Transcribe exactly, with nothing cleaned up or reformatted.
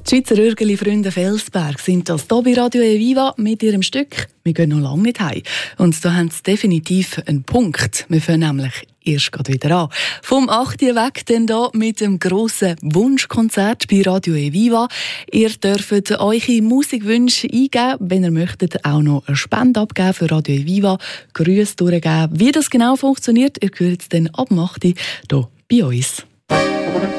Die Schweizer Rürgeli-Freunde Felsberg sind das hier bei Radio Eviva mit ihrem Stück «Wir gehen noch lange nicht heim». Und da haben sie definitiv einen Punkt. Wir fangen nämlich erst gerade wieder an. Vom acht Uhr weg dann hier mit dem grossen Wunschkonzert bei Radio Eviva. Ihr dürft eure Musikwünsche eingeben, wenn ihr möchtet, auch noch eine Spende abgeben für Radio Eviva, Grüße durchgeben. Wie das genau funktioniert, ihr hört es dann ab acht Uhr hier bei uns.